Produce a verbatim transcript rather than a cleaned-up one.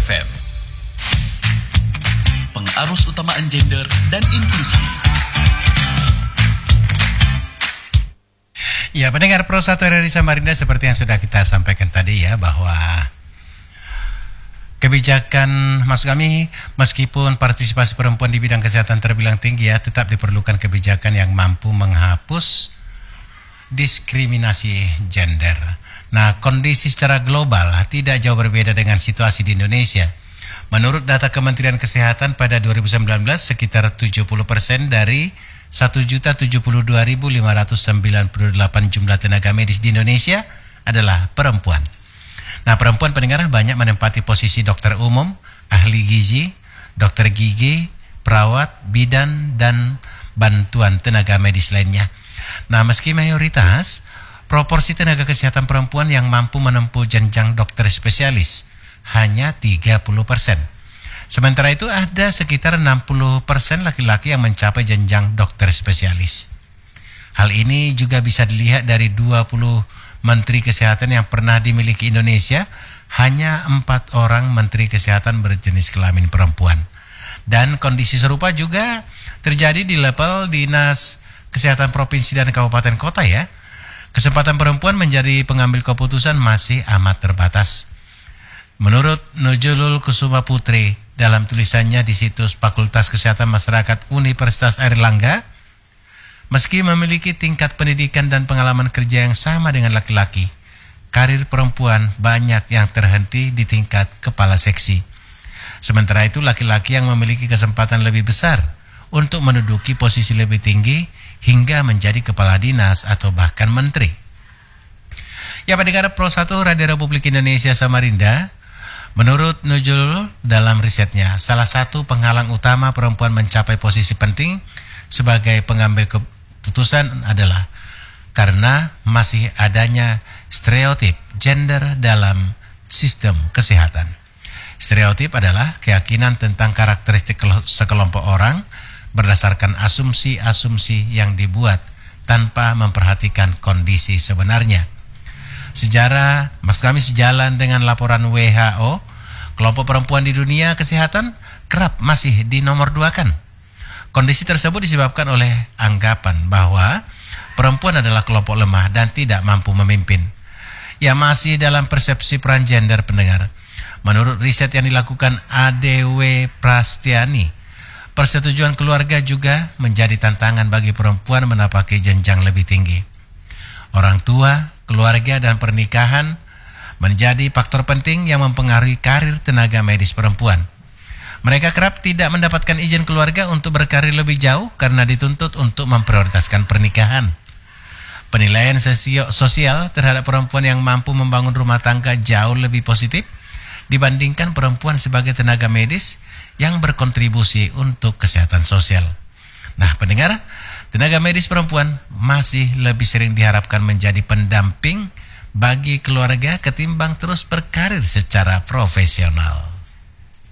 F M. Pengarus utamaan gender dan inklusi. Ya, pendengar Pro satu R R I Samarinda, seperti yang sudah kita sampaikan tadi ya, bahwa kebijakan, maksud kami, meskipun partisipasi perempuan di bidang kesehatan terbilang tinggi ya, tetap diperlukan kebijakan yang mampu menghapus diskriminasi gender. Nah, kondisi secara global tidak jauh berbeda dengan situasi di Indonesia. Menurut data Kementerian Kesehatan pada dua ribu sembilan belas, sekitar tujuh puluh persen dari satu juta tujuh puluh dua ribu lima ratus sembilan puluh delapan jumlah tenaga medis di Indonesia adalah perempuan. Nah, perempuan pendengar banyak menempati posisi dokter umum, ahli gizi, dokter gigi, perawat, bidan, dan bantuan tenaga medis lainnya. Nah, meski mayoritas, proporsi tenaga kesehatan perempuan yang mampu menempuh jenjang dokter spesialis hanya tiga puluh persen. Sementara itu ada sekitar enam puluh persen laki-laki yang mencapai jenjang dokter spesialis. Hal ini juga bisa dilihat dari dua puluh menteri kesehatan yang pernah dimiliki Indonesia, hanya empat orang menteri kesehatan berjenis kelamin perempuan. Dan kondisi serupa juga terjadi di level dinas kesehatan provinsi dan kabupaten kota ya. Kesempatan perempuan menjadi pengambil keputusan masih amat terbatas. Menurut Nujulul Kusuma Putri dalam tulisannya di situs Fakultas Kesehatan Masyarakat Universitas Airlangga, meski memiliki tingkat pendidikan dan pengalaman kerja yang sama dengan laki-laki, karir perempuan banyak yang terhenti di tingkat kepala seksi. Sementara itu laki-laki yang memiliki kesempatan lebih besar untuk menduduki posisi lebih tinggi hingga menjadi kepala dinas atau bahkan menteri. Ya, pendengar Pro satu Radio Republik Indonesia Samarinda, menurut Nujul dalam risetnya, salah satu penghalang utama perempuan mencapai posisi penting sebagai pengambil keputusan adalah karena masih adanya stereotip gender dalam sistem kesehatan. Stereotip adalah keyakinan tentang karakteristik sekelompok orang berdasarkan asumsi-asumsi yang dibuat tanpa memperhatikan kondisi sebenarnya. Sejarah, maksud kami sejalan dengan laporan W H O, kelompok perempuan di dunia kesehatan kerap masih dinomorduakan. Kondisi tersebut disebabkan oleh anggapan bahwa perempuan adalah kelompok lemah dan tidak mampu memimpin. Ya, masih dalam persepsi peran gender pendengar. Menurut riset yang dilakukan A D W Prastiani, persetujuan keluarga juga menjadi tantangan bagi perempuan menapaki jenjang lebih tinggi. Orang tua, keluarga, dan pernikahan menjadi faktor penting yang mempengaruhi karir tenaga medis perempuan. Mereka kerap tidak mendapatkan izin keluarga untuk berkarir lebih jauh karena dituntut untuk memprioritaskan pernikahan. Penilaian sosial terhadap perempuan yang mampu membangun rumah tangga jauh lebih positif dibandingkan perempuan sebagai tenaga medis yang berkontribusi untuk kesehatan sosial. Nah, pendengar, tenaga medis perempuan masih lebih sering diharapkan menjadi pendamping bagi keluarga ketimbang terus berkarir secara profesional.